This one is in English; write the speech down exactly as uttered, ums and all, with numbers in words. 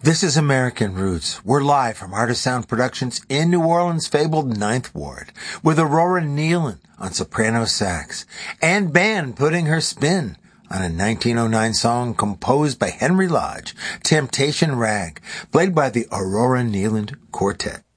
This is American Roots. We're live from Art of Sound Productions in New Orleans' fabled Ninth Ward with Aurora Nealon on soprano sax and band putting her spin on a nineteen oh nine song composed by Henry Lodge, Temptation Rag, played by the Aurora Nealon Quartet.